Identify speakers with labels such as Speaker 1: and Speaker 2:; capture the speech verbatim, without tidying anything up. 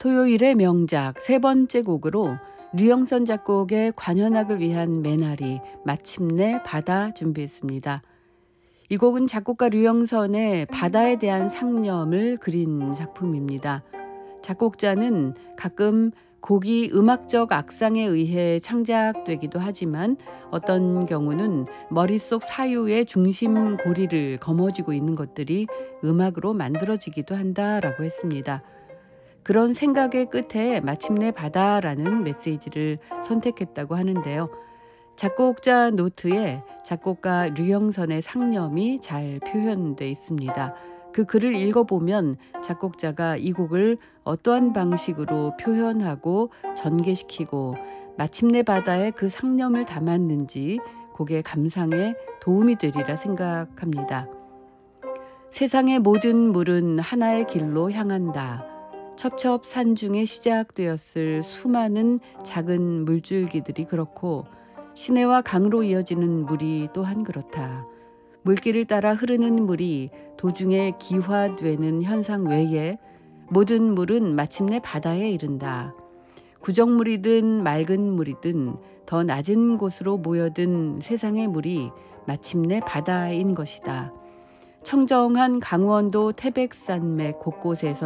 Speaker 1: 토요일의 명작 세 번째 곡으로 류영선 작곡의 관현악을 위한 메나리 마침내 바다 준비했습니다. 이 곡은 작곡가 류영선의 바다에 대한 상념을 그린 작품입니다. 작곡자는 가끔 곡이 음악적 악상에 의해 창작되기도 하지만 어떤 경우는 머릿속 사유의 중심 고리를 거머쥐고 있는 것들이 음악으로 만들어지기도 한다라고 했습니다. 그런 생각의 끝에 마침내 바다라는 메시지를 선택했다고 하는데요. 작곡자 노트에 작곡가 류영선의 상념이 잘 표현되어 있습니다. 그 글을 읽어보면 작곡자가 이 곡을 어떠한 방식으로 표현하고 전개시키고 마침내 바다에 그 상념을 담았는지 곡의 감상에 도움이 되리라 생각합니다. 세상의 모든 물은 하나의 길로 향한다. 첩첩산 중에 시작되었을 수많은 작은 물줄기들이 그렇고 시내와 강으로 이어지는 물이 또한 그렇다. 물길을 따라 흐르는 물이 도중에 기화되는 현상 외에 모든 물은 마침내 바다에 이른다. 구정물이든 맑은 물이든 더 낮은 곳으로 모여든 세상의 물이 마침내 바다인 것이다. 청정한 강원도 태백산맥 곳곳에서